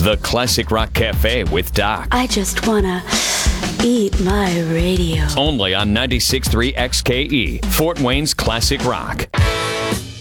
The Classic Rock Cafe with Doc. I just wanna eat my radio. Only on 96.3 XKE, Fort Wayne's Classic Rock.